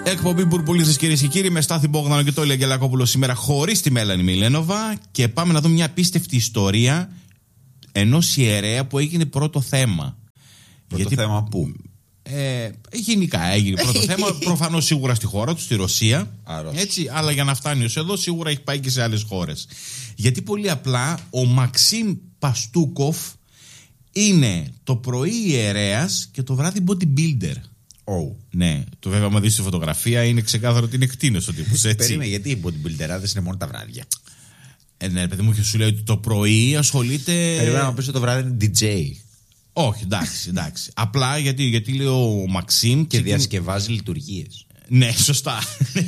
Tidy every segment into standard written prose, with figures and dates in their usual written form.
Εκπομπή Μπουρμπουλίδες, κυρίες και κύριοι, με Στάθη Μπόγδανο και Τόλι Αγγελακόπουλο σήμερα, χωρίς τη Μέλανη Μιλένοβα. Και πάμε να δούμε μια απίστευτη ιστορία ενός ιερέα που έγινε πρώτο θέμα. Θέμα πού? Γενικά έγινε πρώτο θέμα. Προφανώς σίγουρα στη χώρα του, στη Ρωσία. Έτσι, αλλά για να φτάνει ως εδώ, σίγουρα έχει πάει και σε άλλες χώρες. Γιατί πολύ απλά ο Μαξίμ Παστούκοφ είναι το πρωί ιερέας και το βράδυ bodybuilder. Oh. Ναι, το βέβαια, άμα δεις τη φωτογραφία, είναι ξεκάθαρο ότι είναι κτήνος ο τύπος. Περίμενε, γιατί οι bodybuilderάδες είναι μόνο τα βράδια. Ναι, παιδί μου, και σου λέει ότι το πρωί ασχολείται. Περίμενα να πεις ότι το βράδυ είναι DJ. Όχι, εντάξει. Απλά γιατί λέει ο Μαξίμ. Και διασκευάζει λειτουργίες. Ναι, σωστά.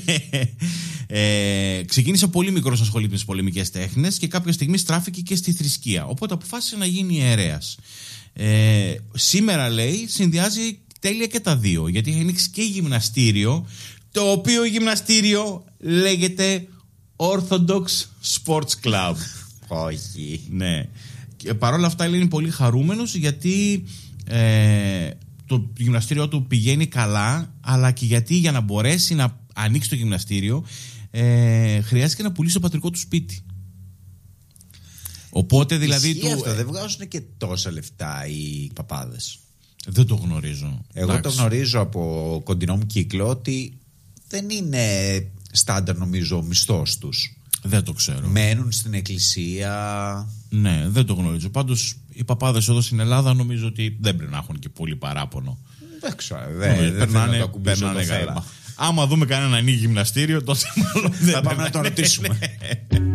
Ξεκίνησε πολύ μικρός να ασχολείται με τις πολεμικές τέχνες και κάποια στιγμή στράφηκε και στη θρησκεία. Οπότε αποφάσισε να γίνει ιερέας. Σήμερα, λέει, συνδυάζει τέλεια και τα δύο. Γιατί έχει ανοίξει και γυμναστήριο, το οποίο γυμναστήριο λέγεται Orthodox Sports Club. Όχι. Ναι. Και παρόλα αυτά είναι πολύ χαρούμενος, γιατί το γυμναστήριο του πηγαίνει καλά, αλλά και γιατί για να μπορέσει να ανοίξει το γυμναστήριο χρειάζεται να πουλήσει το πατρικό του σπίτι. Οπότε δηλαδή αυτό, δεν βγάζουν και τόσα λεφτά οι παπάδες. Δεν το γνωρίζω. Εγώ εντάξει, το γνωρίζω από κοντινό μου κύκλο ότι δεν είναι στάνταρ, νομίζω, ο μισθός τους. Δεν το ξέρω. Μένουν στην εκκλησία. Ναι, δεν το γνωρίζω. Πάντως οι παπάδες εδώ στην Ελλάδα νομίζω ότι δεν πρέπει να έχουν και πολύ παράπονο. Δεν ξέρω. Δεν θέλω να το ακουμπήσω το θέμα. Άμα δούμε κανένα ανοίγει γυμναστήριο, τότε μάλλον θα πάμε να το ρωτήσουμε.